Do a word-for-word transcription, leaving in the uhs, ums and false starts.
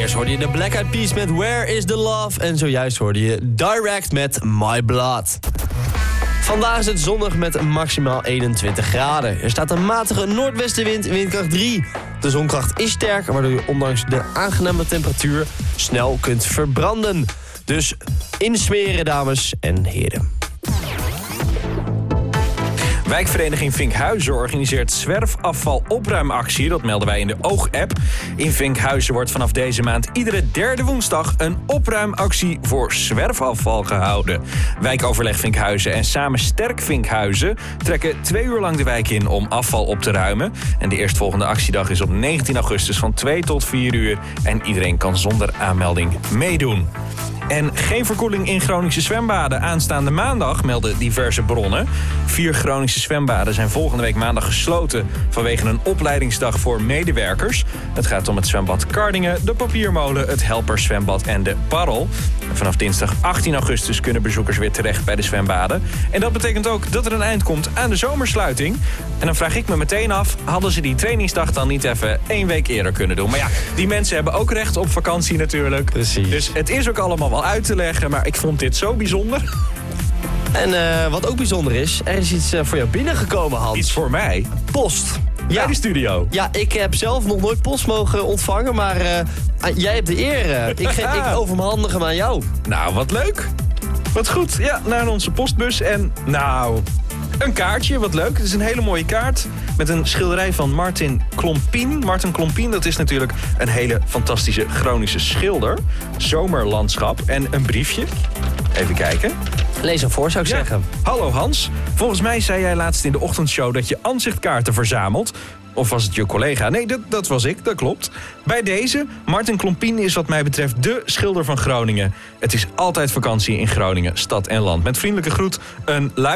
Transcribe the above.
Eerst hoorde je de Black Eyed Peas met Where is the Love. En zojuist hoorde je Direct met My Blood. Vandaag is het zonnig met maximaal eenentwintig graden. Er staat een matige noordwestenwind, windkracht drie. De zonkracht is sterk, waardoor je ondanks de aangename temperatuur snel kunt verbranden. Dus insmeren, dames en heren. Wijkvereniging Vinkhuizen organiseert zwerfafvalopruimactie. Dat melden wij in de Oog-app. In Vinkhuizen wordt vanaf deze maand iedere derde woensdag een opruimactie voor zwerfafval gehouden. Wijkoverleg Vinkhuizen en Samen Sterk Vinkhuizen trekken twee uur lang de wijk in om afval op te ruimen. En de eerstvolgende actiedag is op negentien augustus van twee tot vier uur. En iedereen kan zonder aanmelding meedoen. En geen verkoeling in Groningse zwembaden aanstaande maandag, melden diverse bronnen. Vier Groningse zwembaden zijn volgende week maandag gesloten vanwege een opleidingsdag voor medewerkers. Het gaat om het zwembad Kardingen, de Papiermolen, het Helperzwembad en de Parrel. En vanaf dinsdag achttien augustus kunnen bezoekers weer terecht bij de zwembaden. En dat betekent ook dat er een eind komt aan de zomersluiting. En dan vraag ik me meteen af, hadden ze die trainingsdag dan niet even één week eerder kunnen doen? Maar ja, die mensen hebben ook recht op vakantie natuurlijk. Precies. Dus het is ook allemaal wel uit te leggen, maar ik vond dit zo bijzonder. En uh, wat ook bijzonder is, er is iets uh, voor jou binnengekomen, Hans. Iets voor mij? Post. Ja. Ja. De studio. Ja, ik heb zelf nog nooit post mogen ontvangen, maar uh, jij hebt de eer. Uh. Ik, ge- ik overhandig hem aan jou. Nou, wat leuk. Wat goed. Ja, naar onze postbus en nou, een kaartje, wat leuk. Het is een hele mooie kaart met een schilderij van Martin Klompien. Martin Klompien, dat is natuurlijk een hele fantastische Groningse schilder. Zomerlandschap en een briefje. Even kijken. Lees hem voor, zou ik Ja. zeggen. Hallo Hans. Volgens mij zei jij laatst in de ochtendshow dat je aanzichtkaarten verzamelt. Of was het je collega? Nee, dat, dat was ik, dat klopt. Bij deze, Martin Klompien is wat mij betreft dé schilder van Groningen. Het is altijd vakantie in Groningen, stad en land. Met vriendelijke groet, een